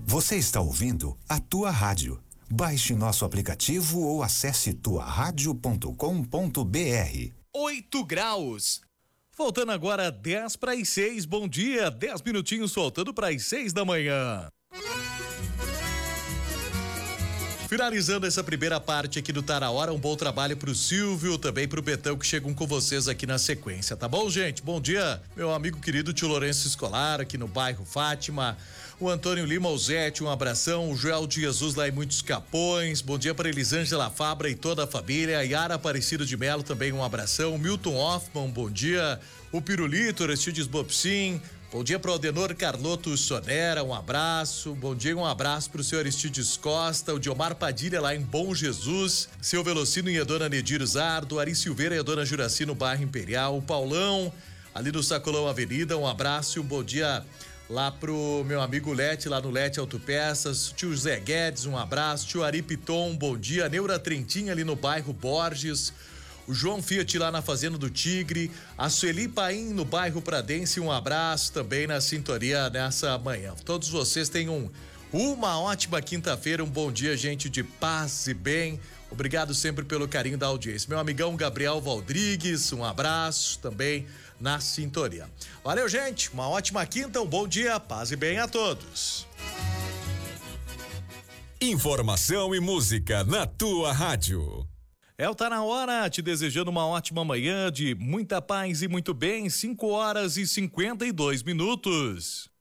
Você está ouvindo a Tua Rádio. Baixe nosso aplicativo ou acesse tuaradio.com.br. 8 graus. Faltando agora 5:50. Bom dia, 10 minutinhos faltando para as 6 da manhã. Finalizando essa primeira parte aqui do Tá na Hora, um bom trabalho pro Silvio, também pro Betão, que chegam com vocês aqui na sequência, tá bom, gente? Bom dia, meu amigo querido tio Lourenço Escolar, aqui no bairro Fátima, o Antônio Lima Alzete, um abração, o Joel de Jesus lá em Muitos Capões, bom dia para Elisângela Fabra e toda a família, a Yara Aparecido de Melo também um abração, Milton Hoffman, bom dia, o Pirulito, Aristides Bopsim, bom dia para o Aldenor Carloto Sonera, um abraço. Bom dia, um abraço para o senhor Aristides Costa, o Diomar Padilha lá em Bom Jesus, seu Velocino e a dona Nedir Zardo, Ari Silveira e a dona Juraci no bairro Imperial, o Paulão ali no Sacolão Avenida, um abraço e um bom dia lá pro meu amigo Lete, lá no Lete Autopeças, tio Zé Guedes, um abraço, tio Ari Piton, bom dia, Neura Trentinha ali no bairro Borges, o João Fiat lá na Fazenda do Tigre, a Sueli Paim no bairro Pradense, um abraço também na sintonia nessa manhã. Todos vocês tenham uma ótima quinta-feira, um bom dia, gente de paz e bem. Obrigado sempre pelo carinho da audiência. Meu amigão Gabriel Valdrigues, um abraço também na sintonia. Valeu, gente, uma ótima quinta, um bom dia, paz e bem a todos. Informação e música na tua rádio. É o Tá na Hora, te desejando uma ótima manhã de muita paz e muito bem, 5:52.